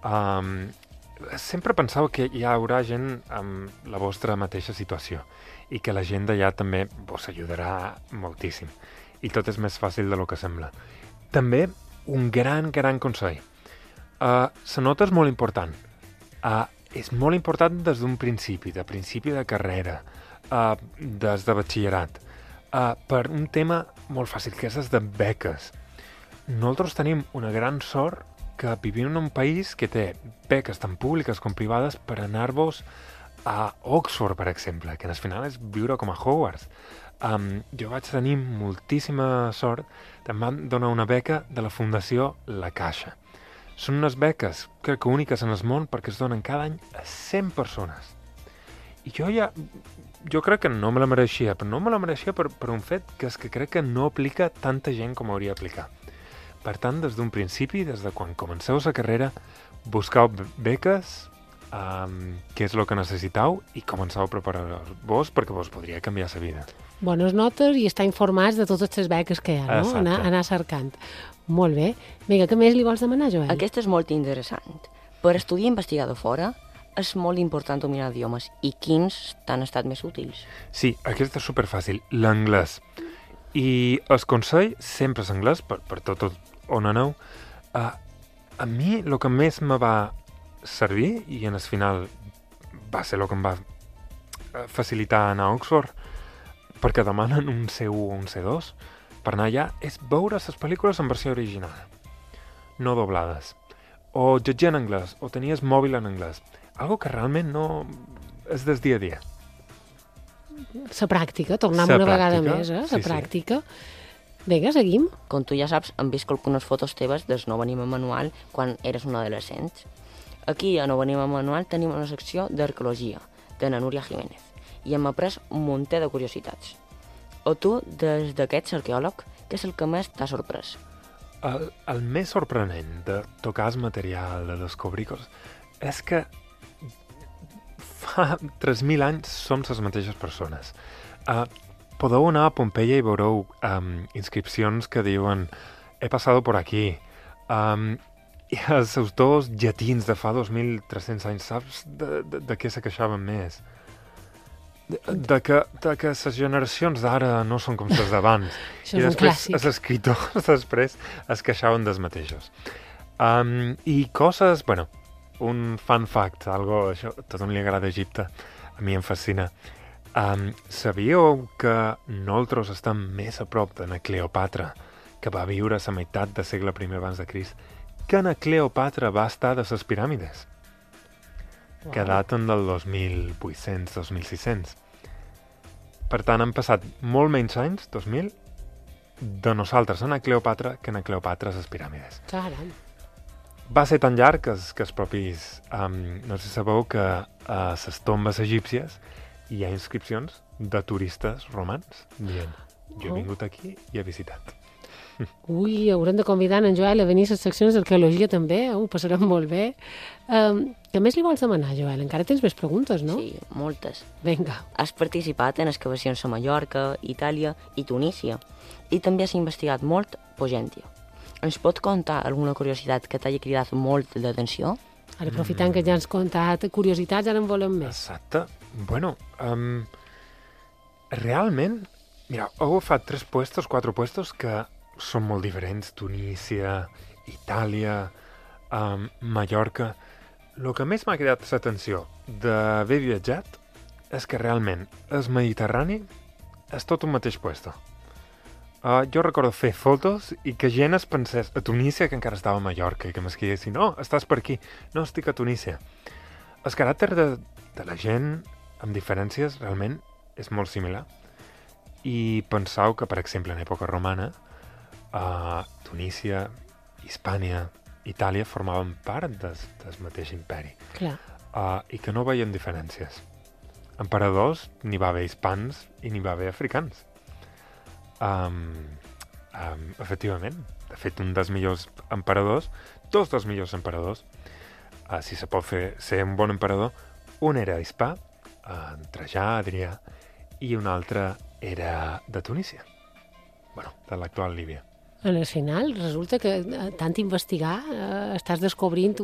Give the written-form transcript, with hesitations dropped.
sempre penseu que hi haurà gent amb la vostra mateixa situació i que la gent d'allà també vos ajudarà moltíssim. I tot és més fàcil del que sembla. També un gran consell. La nota és molt important. És molt important des d'un principi de carrera, des de batxillerat, per un tema molt fàcil, que és des de beques. Nosaltres tenim una gran sort que vivim en un país que té beques tant públiques com privades per anar-vos a Oxford, per exemple, que al final és viure com a Hogwarts. Jo vaig tenir moltíssima sort, em van donar una beca de la Fundació La Caixa. Són unes beques, crec que úniques en el món, perquè es donen cada any a 100 persones. I jo crec que no me la mereixia, però no me la mereixia per un fet que és que crec que no aplica tanta gent com hauria d'aplicar. Per tant, des d'un principi, des de quan comenceu la carrera, buscau beques, què és el que necessitau, i començau a preparar-vos perquè vos podria canviar la vida. Bones notes i estar informats de totes les beques que hi ha, no? Anar cercant. Molt bé. Vinga, què més li vols demanar, Joel? Aquesta és molt interessant. Per estudiar i investigar de fora, és molt important dominar idiomes. I quins t'han estat més útils? Sí, aquesta és superfàcil. L'anglès. I el consell sempre és anglès, per tot on aneu. A mi el que més me va servir, i en el final va ser el que em va facilitar anar a Oxford, perquè demanen un C1 o un C2, per anar allà, és veure les pel·lícules en versió original, no doblades. O llegir en anglès, o tenir el mòbil en anglès. Algo que realment no és del dia a dia. La pràctica, tornem una vegada més, la pràctica. Vinga, seguim. Com tu ja saps, hem vist algunes fotos teves del Nou Venim Manual quan eres un adolescent. Aquí, a Nou Venim Manual, tenim una secció d'arqueologia, de na Núria Jiménez, i hem après un munt de curiositats. O tu, des d'aquests arqueòleg, què és el que més t'ha sorprès? El més sorprenent de tocar el material, de descobrir coses, és que fa 3.000 anys som les mateixes persones. Podeu anar a Pompeia i veureu inscripcions que diuen «He passat per aquí». I els autors llatins de fa 2.300 anys, saps de què se queixaven més? De que les generacions d'ara no són com les d'abans. Això és un clàssic. Els escriptors després es queixaven dels mateixos. I coses, bueno, un fun fact, això, a tothom li agrada Egipte, a mi em fascina. Sabíeu que nosaltres estem més a prop de na Cleopatra, que va viure a la meitat del segle I abans de Crist, que na Cleopatra va estar de les piràmides, que daten del 2800-2600. Per tant, han passat molt menys anys, 2000, de nosaltres a na Cleopatra que na Cleopatra a les piràmides. Caram. Va ser tan llarg que els propis... no sé si sabeu que a les tombes egípcies hi ha inscripcions de turistes romans dient jo he vingut aquí i he visitat. Ui, haurem de convidar en Joel a venir a les seccions d'arqueologia també, ho passarem molt bé. Què més li vols demanar, Joel? Encara tens més preguntes, no? Sí, moltes. Vinga. Has participat en excavacions a Mallorca, Itàlia i Tunísia, i també has investigat molt Pogèntia. Ens pot contar alguna curiositat que t'hagi cridat molt d'atenció? Ara, aprofitant que ja ens has contat curiositats, ara en volem més. Exacte. Bueno, realment, mira, heu agafat 4 puestos que són molt diferents. Tunísia, Itàlia, Mallorca. El que més m'ha cridat l'atenció d'haver viatjat és que realment el Mediterrani és tot un mateix puesto. Jo recordo fer fotos i que gent es pensés a Tunísia que encara estava a Mallorca i que m'escriguessin no, estàs per aquí. No, estic a Tunísia. El caràcter de la gent, amb diferències, realment és molt similar. I penseu que, per exemple, en època romana, Tunísia, Hispània, Itàlia formaven part del mateix imperi. Clar. I que no veien diferències. Emperadors, n'hi va haver hispans i n'hi va haver africans. Efectivament. De fet, un dels millors emperadors, dos dels millors emperadors, si se pot ser un bon emperador, un era hispà, Trajà, Adrià, i un altre era de Tunísia. Bueno, de l'actual Líbia. En el final resulta que tant investigar estàs descobrint